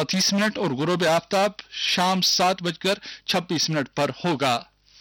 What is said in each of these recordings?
9:30 और गुरूब आफ्ताब शाम 7:26 पर होगा।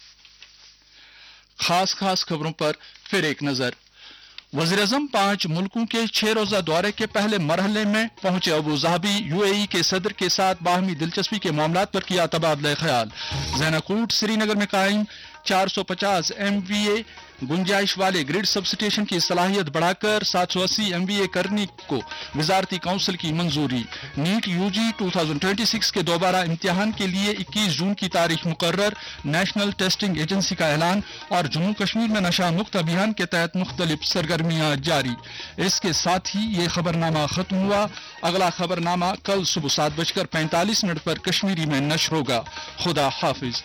खास खबरों पर फिर एक नजर। वज़ीर-ए-आज़म 5 मुल्कों के 6 रोजा दौरे के पहले मरहले में पहुंचे अबू धाबी। यूएई के सदर के साथ बाहमी दिलचस्पी के मामलात पर किया तबादला ख्याल। ज़ैनाकूट श्रीनगर में कायम 450 MVA गुंजाइश वाले ग्रिड सब स्टेशन की सलाहियत बढ़ाकर 780 MVA करने को वजारती काउंसिल की मंजूरी। नीट यूजी 2026 के दोबारा इम्तिहान के लिए 21 जून की तारीख मुकर्रर। नेशनल टेस्टिंग एजेंसी का ऐलान और जम्मू कश्मीर में नशा मुक्त अभियान के तहत मुख्तलिफ सरगर्मियां जारी। इसके साथ ही ये खबरनामा खत्म हुआ। अगला खबरनामा कल सुबह 7:45 पर कश्मीरी में नश्र होगा। खुदा हाफिज।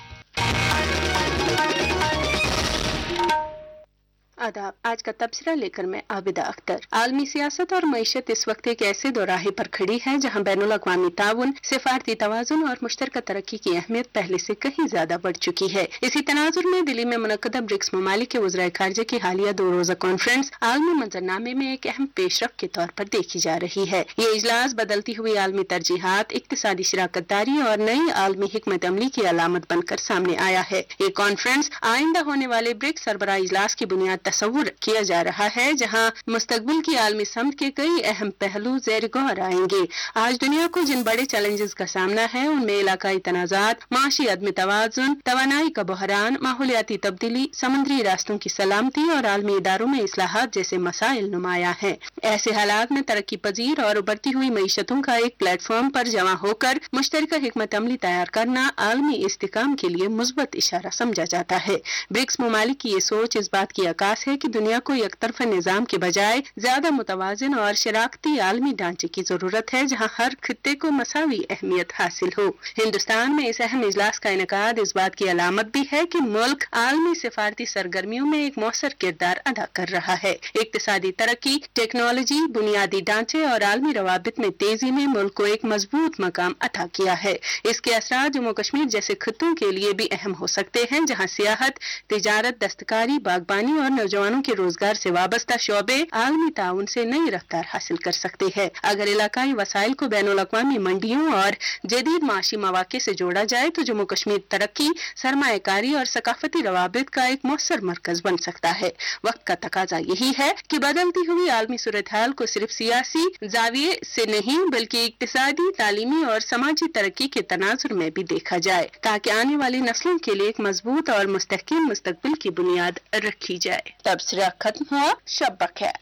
आदाब। आज का तबसरा लेकर मैं आबिदा अख्तर। आलमी सियासत और मईशत इस वक्त एक ऐसे दोराहे पर खड़ी है जहाँ बैनुल अक़वामी ताउन, सिफारती तवाज़ुन और मुश्तरका तरक्की की अहमियत पहले से कहीं ज्यादा बढ़ चुकी है। इसी तनाजुर में दिल्ली में मुनक्कदा ब्रिक्स ममालिक के वज़राए ख़ारिजा की हालिया 2 रोज़ा कॉन्फ्रेंस आलमी मंजरनामे में एक अहम पेशरफ के तौर पर देखी जा रही है। ये इजलास बदलती हुई आलमी तरजीहात, इक्तिसादी शराकतदारी और नई आलमी हिकमत अमली की अलामत बनकर सामने आया है। ये कॉन्फ्रेंस आइंदा होने वाले ब्रिक्स सरबराह इजलास की बुनियाद तस्वुर किया जा रहा है, जहां मुस्तकबिल की आलमी समत के कई अहम पहलू ज़ेर गौर आएंगे। आज दुनिया को जिन बड़े चैलेंजेस का सामना है उनमें इलाकाई तनाज़ात, माशी अदम तवाज़ुन, तवानाई का बहरान, माहौलियाती तब्दीली, समुद्री रास्तों की सलामती और आलमी इदारों में इस्लाहात जैसे मसाइल नुमाया है। ऐसे हालात में तरक्की पजीर और उभरती हुई मईशतों का एक प्लेटफॉर्म पर जमा होकर मुश्तरका हिकमत अमली तैयार करना आलमी इस्तिकाम के लिए मुस्बत इशारा समझा जाता है। ब्रिक्स ममालिक की ये सोच इस बात की अकास है कि दुनिया को एकतरफा निजाम के बजाय ज्यादा मुतवाजिन और शराकती आलमी ढांचे की जरूरत है, जहां हर खित्ते को मसावी अहमियत हासिल हो। हिंदुस्तान में इस अहम इजलास का इनेकाद इस बात की अलामत भी है कि मुल्क आलमी सिफारती सरगर्मियों में एक मौसर किरदार अदा कर रहा है। इक्तिसादी तरक्की, टेक्नोलॉजी, बुनियादी ढांचे और आलमी रवाबित में तेजी ने मुल्क को एक मजबूत मकाम अता किया है। इसके असरात जम्मू कश्मीर जैसे खित्तों के लिए भी अहम हो सकते हैं, जहाँ सियाहत, तिजारत, दस्तकारी, बागबानी और नौजवानों के रोजगार से वाबस्ता शोबे आलमी ताउन से नई रफ्तार हासिल कर सकते हैं। अगर इलाकाई वसाइल को बैनुल अक़वामी मंडियों और जदीद माशी मौके से जोड़ा जाए तो जम्मू कश्मीर तरक्की, सरमायाकारी और सकाफती रवाबित का एक मौसर मरकज बन सकता है। वक्त का तकाजा यही है कि बदलती हुई आलमी सूरत हाल को सिर्फ सियासी जाविये से नहीं बल्कि इक्तिसादी, तालीमी और समाजी तरक्की के तनाजुर में भी देखा जाए, ताकि आने वाली नस्लों के लिए एक मजबूत और मुस्तहकिम मुस्तकबिल की बुनियाद रखी जाए। तबसरा खत्म हुआ। शब बखैर।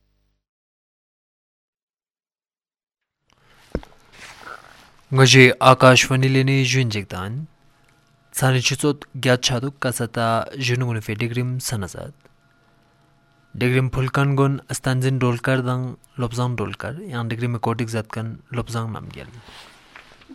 Gaji Akashvanilini Junjigdan Sanichutot Gyachaduk Kasata Jununfe Digrim Sanazat Digrim Pulkangun Astanzin Dolkar Dang Lobzang Dolkar Yang Digrim Kodik Zatkan Lobzang Namgyal